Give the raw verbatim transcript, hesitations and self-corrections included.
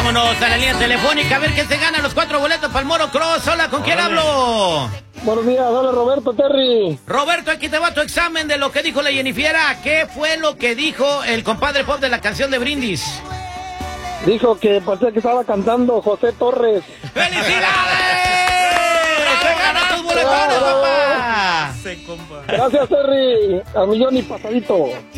Vámonos a la línea telefónica a ver qué se gana los cuatro boletos para el Moro Cross. Hola, ¿con quién hablo? Buenos días, hola Roberto, Terry. Roberto, aquí te va tu examen de lo que dijo la Jennifiera. ¿Qué fue lo que dijo el compadre Pop de la canción de Brindis? Dijo que parecía que estaba cantando José Torres. ¡Felicidades! ¡Se ganó tus boletones, papá! Gracias, Terry. A millón y pasadito.